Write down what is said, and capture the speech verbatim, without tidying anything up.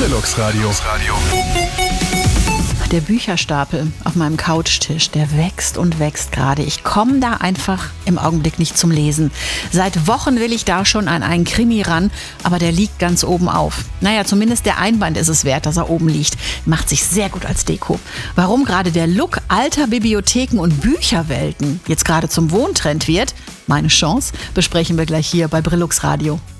Brillux Radio. Der Bücherstapel auf meinem Couchtisch, der wächst und wächst gerade. Ich komme da einfach im Augenblick nicht zum Lesen. Seit Wochen will ich da schon an einen Krimi ran, aber der liegt ganz oben auf. Naja, zumindest der Einband ist es wert, dass er oben liegt. Macht sich sehr gut als Deko. Warum gerade der Look alter Bibliotheken und Bücherwelten jetzt gerade zum Wohntrend wird, meine Chance, besprechen wir gleich hier bei Brillux Radio.